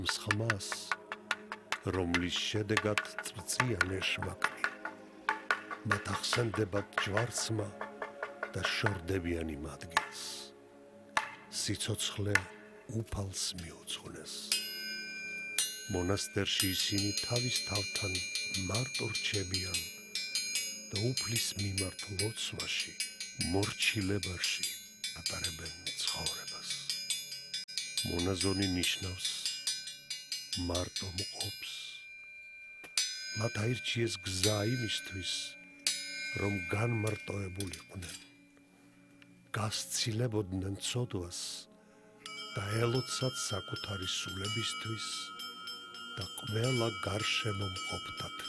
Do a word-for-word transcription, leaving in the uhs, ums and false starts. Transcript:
მსხმას, რომლის შედეგად წრწიან ეშმაკნი, მათ ახსენდებათ ჯვარცმა და შორდებიან იმ ადგილს. სიცოცხლე უფალს მიუძღვნეს. მონასტერში ისინი თავის თავთან მარტო რჩებიან და უფლის მიმართ ლოცვაში, მორჩილებაში ატარებენ ცხოვრებას. მონაზონი ნიშნავს მარტო მყოფს. მათ აირჩიეს გზა იმისთვის, რომ განმარტოებულიყვნენ, გასცილებოდნენ ცოდვას და ელოცათ საკუთარი სულებისთვის და ყველა გარშემო მყოფთათვის.